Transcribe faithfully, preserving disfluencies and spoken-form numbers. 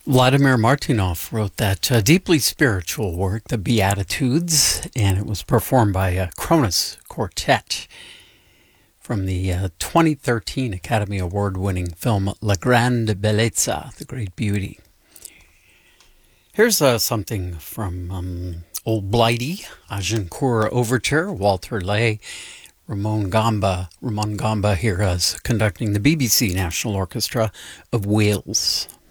Vladimir Martynov wrote that uh, deeply spiritual work, The Beatitudes, and it was performed by a Kronos Quartet from the uh, twenty thirteen Academy Award-winning film La Grande Bellezza, The Great Beauty. Here's uh, something from um, Old Blighty, Agincourt Overture, Walter Lay, Ramon Gamba. Ramon Gamba here as conducting the B B C National Orchestra of Wales.